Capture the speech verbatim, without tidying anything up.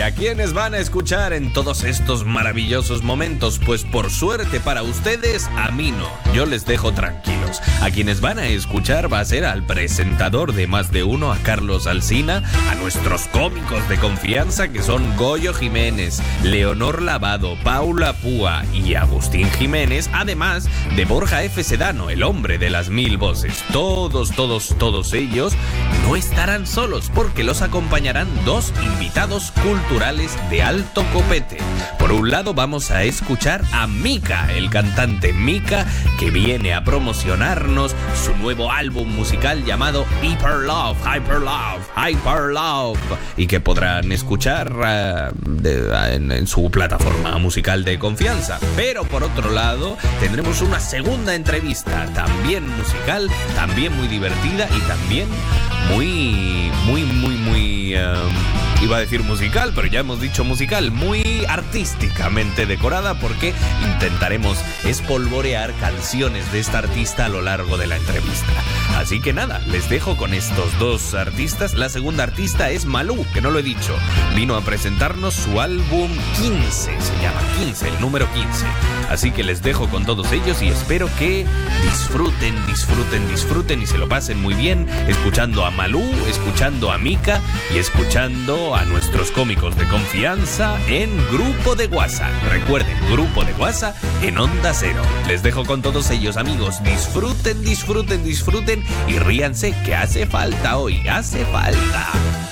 ¿A quiénes van a escuchar en todos estos maravillosos momentos? Pues por suerte para ustedes, a mí no. Yo les dejo tranquilos. A quienes van a escuchar va a ser al presentador de Más de Uno, a Carlos Alsina, a nuestros cómicos de confianza que son Goyo Jiménez, Leonor Lavado, Paula Púa y Agustín Jiménez, además de Borja F. Sedano, el hombre de las mil voces. Todos, todos, todos ellos no estarán solos porque los acompañarán dos invitados culturales de alto copete. Por un lado vamos a escuchar a Mika, el cantante Mika, que viene a promocionarnos su nuevo álbum musical llamado Hyper Love, Hyper Love, Hyper Love, y que podrán escuchar uh, de, en, en su plataforma musical de confianza. Pero por otro lado tendremos una segunda entrevista, también musical, también muy divertida y también muy, muy, muy, muy... Uh, iba a decir musical, pero ya hemos dicho musical, muy artísticamente decorada, porque intentaremos espolvorear canciones de esta artista a lo largo de la entrevista. Así que nada, les dejo con estos dos artistas. La segunda artista es Malú, que no lo he dicho. Vino a presentarnos su álbum quince, se llama quince, el número quince. Así que les dejo con todos ellos y espero que disfruten, disfruten, disfruten y se lo pasen muy bien escuchando a Malú, escuchando a Mika y escuchando a nuestros cómicos de confianza en Grupo de Guasa. Recuerden, Grupo de Guasa en Onda Cero. Les dejo con todos ellos, amigos. Disfruten, disfruten, disfruten y ríanse, que hace falta hoy, hace falta.